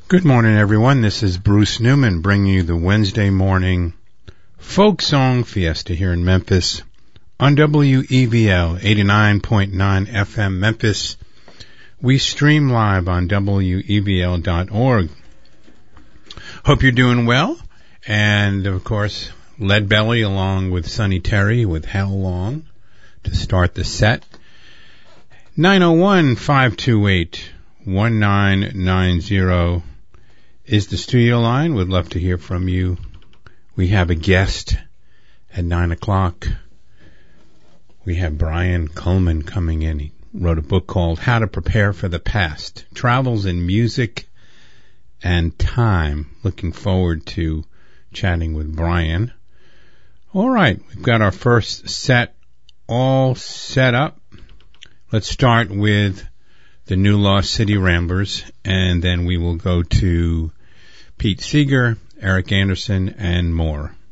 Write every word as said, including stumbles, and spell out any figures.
Good morning, everyone. This is Bruce Newman bringing you the Wednesday morning folk song fiesta here in Memphis on W E V L eighty-nine point nine F M Memphis. We stream live on W E V L dot org. Hope you're doing well. And, of course, Lead Belly along with Sonny Terry with How Long to start the set. nine oh one, five two eight, one nine nine zero is the studio line. We'd love to hear from you. We have a guest at nine o'clock. We have Brian Coleman coming in. He wrote a book called How to Prepare for the Past, Travels in Music and Time. Looking forward to chatting with Brian. All right, we've got our first set all set up. Let's start with the New Lost City Ramblers, and then we will go to Pete Seeger, Eric Anderson, and more.